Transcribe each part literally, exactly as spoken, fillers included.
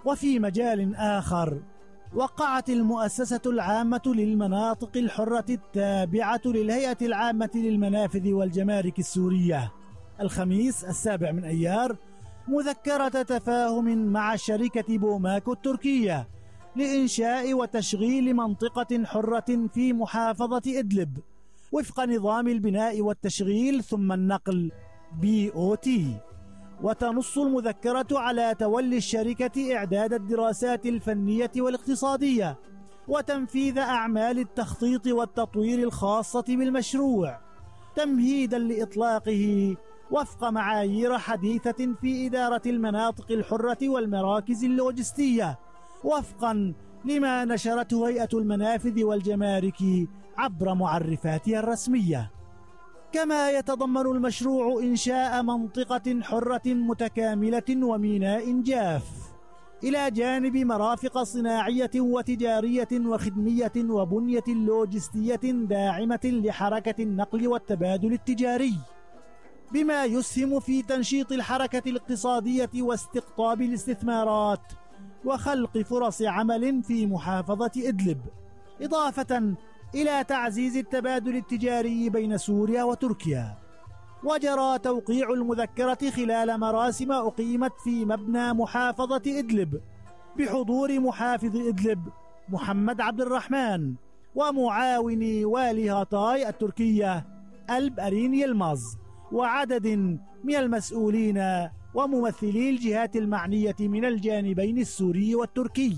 وفي مجال آخر، وقعت المؤسسة العامة للمناطق الحرة التابعة للهيئة العامة للمنافذ والجمارك السورية الخميس السابع من أيار مذكرة تفاهم مع شركة بوماكو التركية لإنشاء وتشغيل منطقة حرة في محافظة إدلب وفق نظام البناء والتشغيل ثم النقل بي أو تي. وتنص المذكرة على تولي الشركة إعداد الدراسات الفنية والاقتصادية وتنفيذ أعمال التخطيط والتطوير الخاصة بالمشروع تمهيدا لإطلاقه وفق معايير حديثة في إدارة المناطق الحرة والمراكز اللوجستية وفقا لما نشرته هيئة المنافذ والجمارك عبر معرفاتها الرسمية. كما يتضمن المشروع إنشاء منطقة حرة متكاملة وميناء جاف إلى جانب مرافق صناعية وتجارية وخدمية وبنية لوجستية داعمة لحركة النقل والتبادل التجاري، بما يسهم في تنشيط الحركة الاقتصادية واستقطاب الاستثمارات وخلق فرص عمل في محافظة إدلب، إضافة إلى تعزيز التبادل التجاري بين سوريا وتركيا. وجرى توقيع المذكرة خلال مراسم أقيمت في مبنى محافظة إدلب بحضور محافظ إدلب محمد عبد الرحمن ومعاون والي هاتاي التركية ألب أرين يلمز وعدد من المسؤولين وممثلي الجهات المعنية من الجانبين السوري والتركي.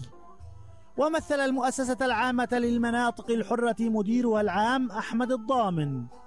ومثل المؤسسة العامة للمناطق الحرة مديرها العام أحمد الضامن